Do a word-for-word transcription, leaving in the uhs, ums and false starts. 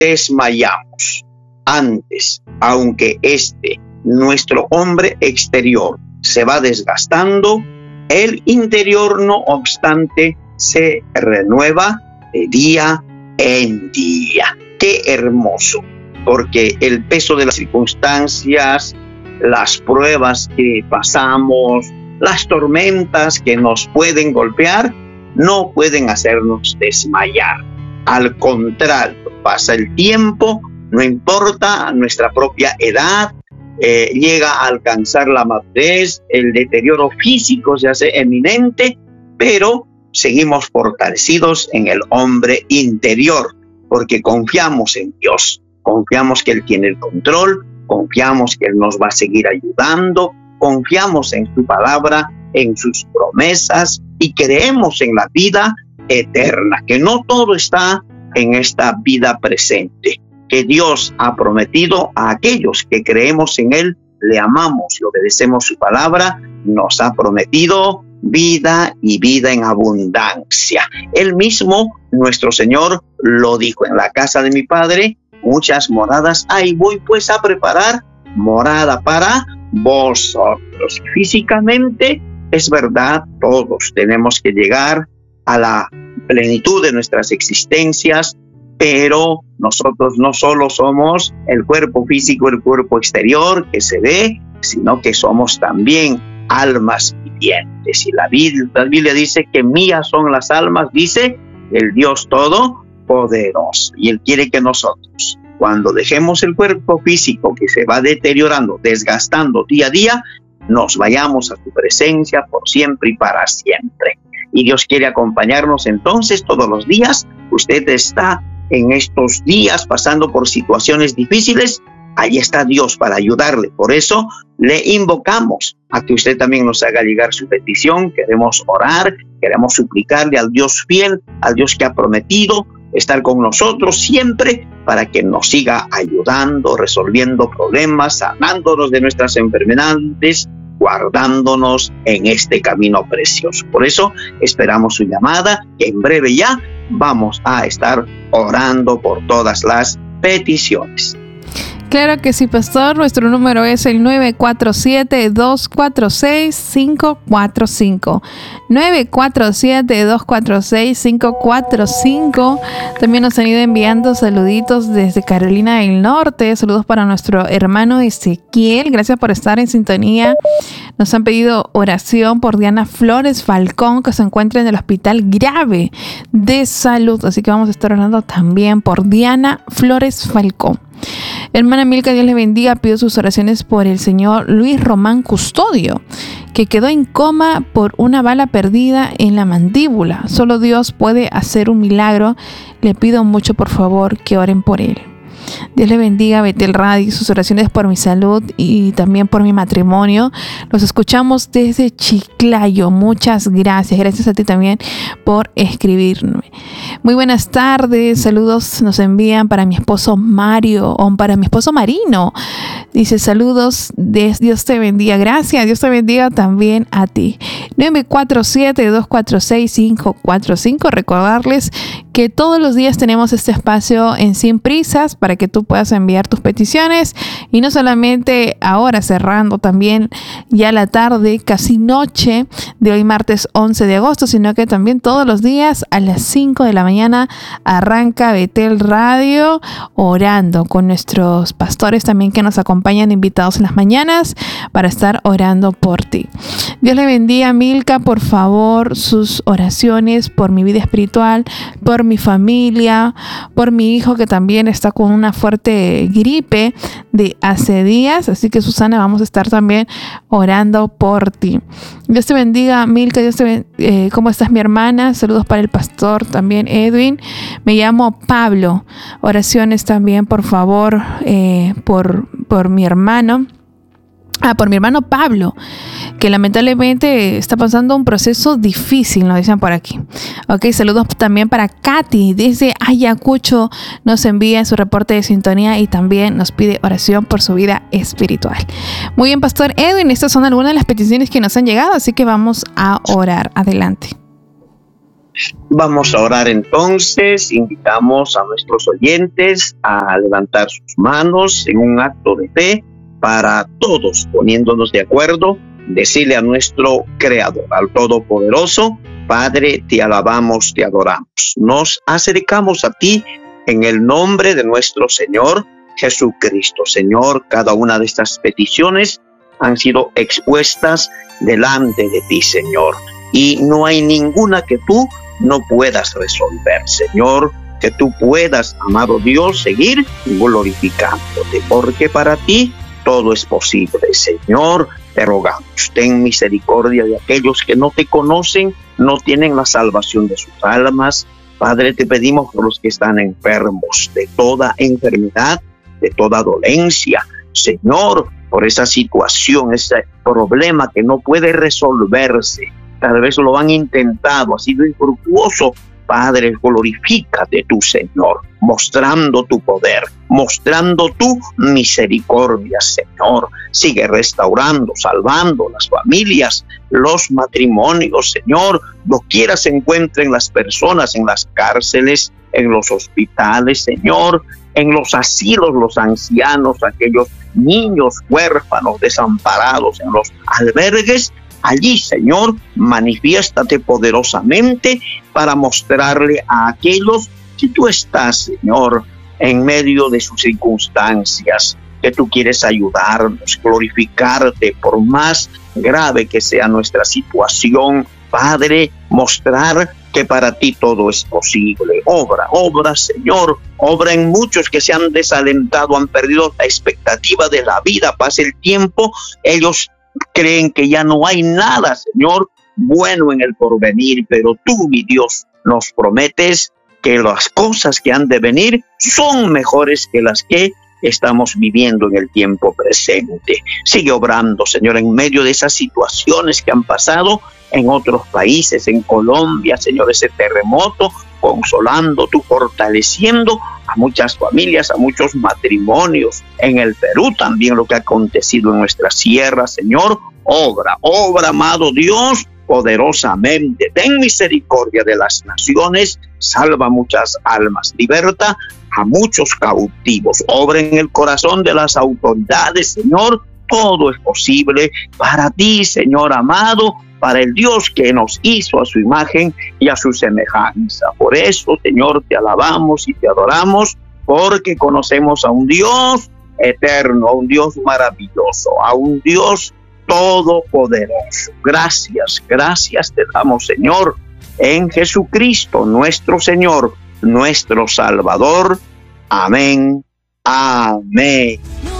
desmayamos. Antes, aunque este, nuestro hombre exterior, se va desgastando, el interior, no obstante, se renueva de día en día. ¡Qué hermoso! Porque el peso de las circunstancias, las pruebas que pasamos, las tormentas que nos pueden golpear, no pueden hacernos desmayar. Al contrario, pasa el tiempo, no importa nuestra propia edad, eh, llega a alcanzar la madurez, el deterioro físico se hace eminente, pero seguimos fortalecidos en el hombre interior, porque confiamos en Dios, confiamos que Él tiene el control, confiamos que Él nos va a seguir ayudando, confiamos en su palabra, en sus promesas y creemos en la vida eterna, que no todo está en esta vida presente, que Dios ha prometido a aquellos que creemos en Él, le amamos y obedecemos su palabra, nos ha prometido vida y vida en abundancia. Él mismo, nuestro Señor, lo dijo: en la casa de mi Padre muchas moradas hay, voy pues a preparar morada para vosotros. Físicamente, es verdad, todos tenemos que llegar a la plenitud de nuestras existencias, pero nosotros no solo somos el cuerpo físico, el cuerpo exterior que se ve, sino que somos también almas vivientes. Y la Biblia, la Biblia dice que mías son las almas, dice el Dios Todopoderoso. Y Él quiere que nosotros, cuando dejemos el cuerpo físico que se va deteriorando, desgastando día a día, nos vayamos a su presencia por siempre y para siempre. Y Dios quiere acompañarnos entonces todos los días. Usted está en estos días pasando por situaciones difíciles, ahí está Dios para ayudarle. Por eso le invocamos a que usted también nos haga llegar su petición. Queremos orar, queremos suplicarle al Dios fiel, al Dios que ha prometido estar con nosotros siempre, para que nos siga ayudando, resolviendo problemas, sanándonos de nuestras enfermedades, guardándonos en este camino precioso. Por eso esperamos su llamada, que en breve ya vamos a estar orando por todas las peticiones. Claro que sí, pastor. Nuestro número es el nueve cuatro siete, dos cuatro seis, cinco cuatro cinco. nueve cuatro siete, dos cuatro seis, cinco cuatro cinco. También nos han ido enviando saluditos desde Carolina del Norte. Saludos para nuestro hermano Ezequiel. Gracias por estar en sintonía. Nos han pedido oración por Diana Flores Falcón, que se encuentra en el hospital grave de salud. Así que vamos a estar orando también por Diana Flores Falcón. Hermana Milka, Dios le bendiga. Pido sus oraciones por el señor Luis Román Custodio, que quedó en coma por una bala perdida en la mandíbula. Solo Dios puede hacer un milagro. Le pido mucho, por favor, que oren por él. Dios le bendiga, Betel Radio, sus oraciones por mi salud y también por mi matrimonio. Los escuchamos desde Chiclayo. Muchas gracias. Gracias a ti también por escribirme. Muy buenas tardes. Saludos nos envían para mi esposo Mario o para mi esposo Marino. Dice saludos. De Dios te bendiga. Gracias. Dios te bendiga también a ti. nueve cuatro siete, dos cuatro seis, cinco cuatro cinco. Recordarles que todos los días tenemos este espacio en Sin Prisas para que tú puedas enviar tus peticiones, y no solamente ahora cerrando también ya la tarde, casi noche de hoy martes once de agosto, sino que también todos los días a las cinco de la mañana arranca Betel Radio orando con nuestros pastores también que nos acompañan invitados en las mañanas para estar orando por ti. Dios le bendiga, Milka, por favor, sus oraciones por mi vida espiritual, por mi familia, por mi hijo que también está con una fuerte gripe de hace días. Así que, Susana, vamos a estar también orando por ti. Dios te bendiga, Milka. Dios te ben- eh, ¿Cómo estás, mi hermana? Saludos para el pastor también, Edwin. Me llamo Pablo. Oraciones también, por favor, eh, por, por mi hermano. Ah, por mi hermano Pablo, que lamentablemente está pasando un proceso difícil, nos dicen por aquí. Ok, saludos también para Katy, desde Ayacucho, nos envía su reporte de sintonía y también nos pide oración por su vida espiritual. Muy bien, Pastor Edwin, estas son algunas de las peticiones que nos han llegado, así que vamos a orar. Adelante. Vamos a orar entonces. Invitamos a nuestros oyentes a levantar sus manos en un acto de fe para todos, poniéndonos de acuerdo, decirle a nuestro Creador, al Todopoderoso: Padre, te alabamos, te adoramos. Nos acercamos a ti en el nombre de nuestro Señor Jesucristo. Señor, cada una de estas peticiones han sido expuestas delante de ti, Señor, y no hay ninguna que tú no puedas resolver, Señor, que tú puedas, amado Dios, seguir glorificándote, porque para ti todo es posible. Señor, te rogamos, ten misericordia de aquellos que no te conocen, no tienen la salvación de sus almas. Padre, te pedimos por los que están enfermos de toda enfermedad, de toda dolencia, Señor, por esa situación, ese problema que no puede resolverse. Tal vez lo han intentado, ha sido infructuoso. Padre, glorifícate tú, Señor, mostrando tu poder, mostrando tu misericordia, Señor. Sigue restaurando, salvando las familias, los matrimonios, Señor. Doquiera se encuentren las personas en las cárceles, en los hospitales, Señor, en los asilos, los ancianos, aquellos niños huérfanos, desamparados, en los albergues. Allí, Señor, manifiéstate poderosamente para mostrarle a aquellos que tú estás, Señor, en medio de sus circunstancias, que tú quieres ayudarnos, glorificarte por más grave que sea nuestra situación. Padre, mostrar que para ti todo es posible. Obra, obra, Señor, obra en muchos que se han desalentado, han perdido la expectativa de la vida. Pasa el tiempo, ellos creen que ya no hay nada, Señor, bueno en el porvenir, pero tú, mi Dios, nos prometes que las cosas que han de venir son mejores que las que estamos viviendo en el tiempo presente. Sigue obrando, Señor, en medio de esas situaciones que han pasado en otros países, en Colombia, Señor, ese terremoto, consolando, tú fortaleciendo a muchas familias, a muchos matrimonios. En el Perú también lo que ha acontecido en nuestra sierra, Señor, obra, obra, amado Dios, poderosamente. Ten misericordia de las naciones, salva muchas almas, liberta a muchos cautivos, obra en el corazón de las autoridades, Señor. Todo es posible para ti, Señor amado, para el Dios que nos hizo a su imagen y a su semejanza. Por eso, Señor, te alabamos y te adoramos, porque conocemos a un Dios eterno, a un Dios maravilloso, a un Dios todopoderoso. Gracias, gracias te damos, Señor, en Jesucristo, nuestro Señor, nuestro Salvador. Amén, amén.